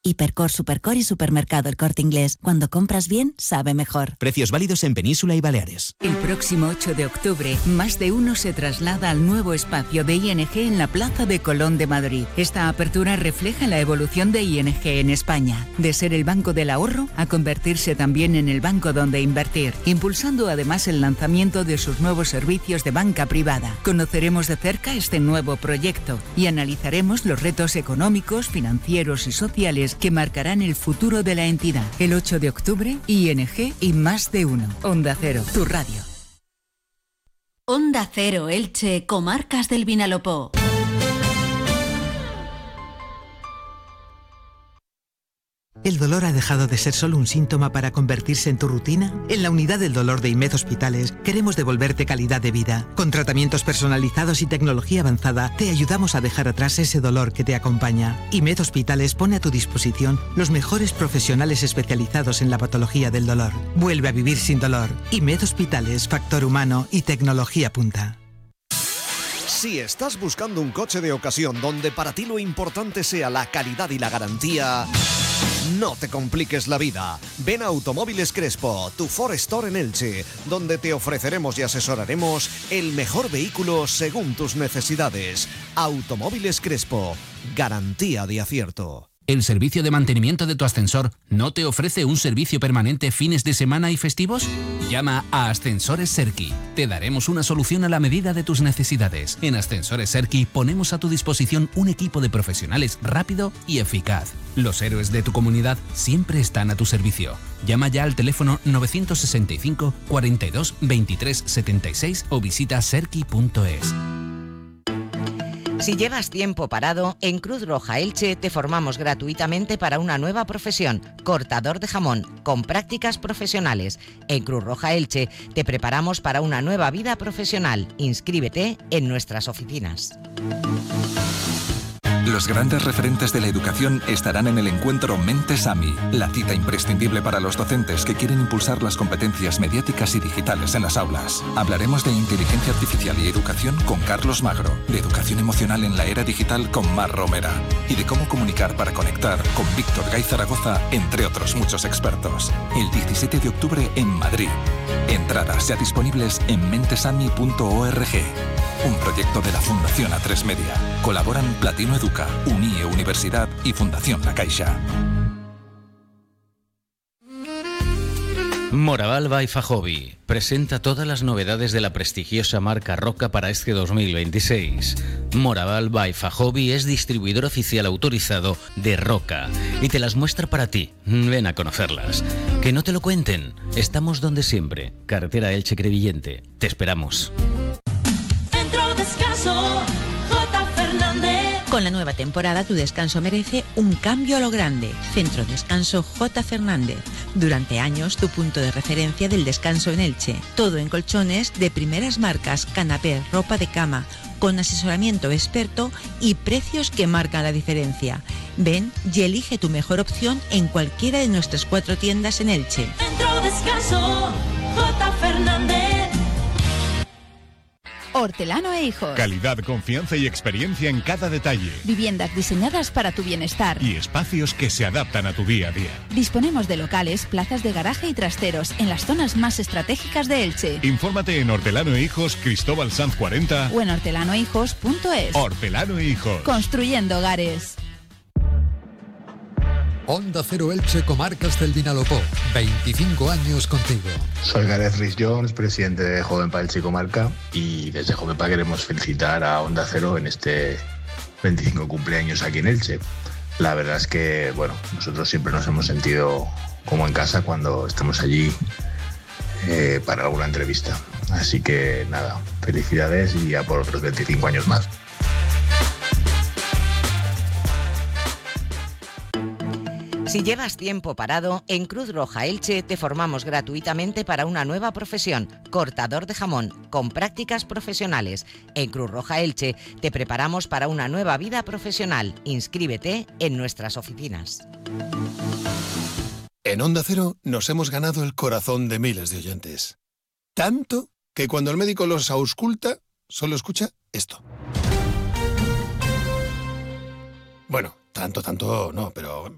Hipercor, Supercor y Supermercado El Corte Inglés. Cuando compras bien, sabe mejor. Precios válidos en Península y Baleares. El próximo 8 de octubre, más de uno se traslada al nuevo espacio de ING en la Plaza de Colón de Madrid. Esta apertura refleja la evolución de ING en España, de ser el banco del ahorro a convertirse también en el banco donde invertir, impulsando además el lanzamiento de sus nuevos servicios de banca privada. Conoceremos de cerca este nuevo proyecto y analizaremos los retos económicos, financieros y sociales que marcarán el futuro de la entidad. El 8 de octubre, ING y más de uno. Onda Cero, tu radio. Onda Cero Elche, Comarcas del Vinalopó. ¿El dolor ha dejado de ser solo un síntoma para convertirse en tu rutina? En la unidad del dolor de IMED Hospitales queremos devolverte calidad de vida. Con tratamientos personalizados y tecnología avanzada te ayudamos a dejar atrás ese dolor que te acompaña. IMED Hospitales pone a tu disposición los mejores profesionales especializados en la patología del dolor. Vuelve a vivir sin dolor. IMED Hospitales, factor humano y tecnología punta. Si estás buscando un coche de ocasión donde para ti lo importante sea la calidad y la garantía, no te compliques la vida. Ven a Automóviles Crespo, tu Ford Store en Elche, donde te ofreceremos y asesoraremos el mejor vehículo según tus necesidades. Automóviles Crespo, garantía de acierto. ¿El servicio de mantenimiento de tu ascensor no te ofrece un servicio permanente fines de semana y festivos? Llama a Ascensores Serki. Te daremos una solución a la medida de tus necesidades. En Ascensores Serki ponemos a tu disposición un equipo de profesionales rápido y eficaz. Los héroes de tu comunidad siempre están a tu servicio. Llama ya al teléfono 965 42 23 76 o visita serki.es. Si llevas tiempo parado, en Cruz Roja Elche te formamos gratuitamente para una nueva profesión, cortador de jamón, con prácticas profesionales. En Cruz Roja Elche te preparamos para una nueva vida profesional. Inscríbete en nuestras oficinas. Los grandes referentes de la educación estarán en el encuentro Mentes AMI, la cita imprescindible para los docentes que quieren impulsar las competencias mediáticas y digitales en las aulas. Hablaremos de inteligencia artificial y educación con Carlos Magro, de educación emocional en la era digital con Mar Romera y de cómo comunicar para conectar con Víctor Gay Zaragoza, entre otros muchos expertos. El 17 de octubre en Madrid. Entradas ya disponibles en mentesami.org. Un proyecto de la Fundación A3 Media. Colaboran Platino Educa, UNIE Universidad y Fundación La Caixa. Moraval by Fajobi presenta todas las novedades de la prestigiosa marca Roca para este 2026. Moraval by Fajobi es distribuidor oficial autorizado de Roca y te las muestra para ti. Ven a conocerlas. Que no te lo cuenten. Estamos donde siempre. Carretera Elche Crevillente. Te esperamos. Descanso, J. Fernández. Con la nueva temporada tu descanso merece un cambio a lo grande. Centro Descanso J. Fernández. Durante años tu punto de referencia del descanso en Elche. Todo en colchones de primeras marcas, canapés, ropa de cama, con asesoramiento experto y precios que marcan la diferencia. Ven y elige tu mejor opción en cualquiera de nuestras 4 tiendas en Elche. Centro Descanso, J. Fernández. Hortelano e Hijos. Calidad, confianza y experiencia en cada detalle. Viviendas diseñadas para tu bienestar. Y espacios que se adaptan a tu día a día. Disponemos de locales, plazas de garaje y trasteros en las zonas más estratégicas de Elche. Infórmate en Hortelano e Hijos, Cristóbal Sanz 40 o en hortelanohijos.es. Hortelano e Hijos. Construyendo hogares. Onda Cero Elche, Comarcas del Vinalopó. 25 años contigo. Soy Gareth Rhys-Jones, presidente de Jovenpa Elche Comarca, y desde Jovenpa queremos felicitar a Onda Cero en este 25 cumpleaños aquí en Elche. La verdad es que, bueno, nosotros siempre nos hemos sentido como en casa cuando estamos allí para alguna entrevista. Así que nada, felicidades y a por otros 25 años más. Si llevas tiempo parado, en Cruz Roja Elche te formamos gratuitamente para una nueva profesión, cortador de jamón, con prácticas profesionales. En Cruz Roja Elche te preparamos para una nueva vida profesional. Inscríbete en nuestras oficinas. En Onda Cero nos hemos ganado el corazón de miles de oyentes. Tanto que cuando el médico los ausculta, solo escucha esto. Bueno, tanto no, pero